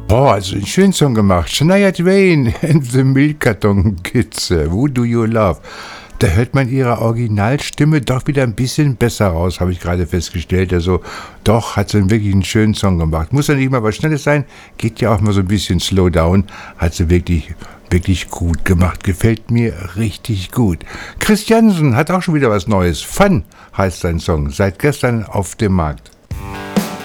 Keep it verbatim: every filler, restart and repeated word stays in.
Oh, also einen schönen Song gemacht. Shania Twain and the Milchkarton Kids. Who do you love? Da hört man ihre Originalstimme doch wieder ein bisschen besser raus, habe ich gerade festgestellt. Also doch, hat sie wirklich einen schönen Song gemacht. Muss ja nicht mal was Schnelles sein, geht ja auch mal so ein bisschen slow down. Hat sie wirklich, wirklich gut gemacht. Gefällt mir richtig gut. Chris Jansen hat auch schon wieder was Neues. Fun heißt sein Song, seit gestern auf dem Markt.